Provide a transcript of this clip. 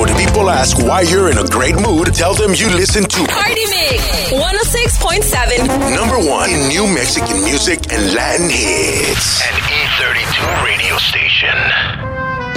When people ask why you're in a great mood, tell them you listen to Party Mix 106.7. #1 in New Mexican music and Latin hits. An E32 radio station.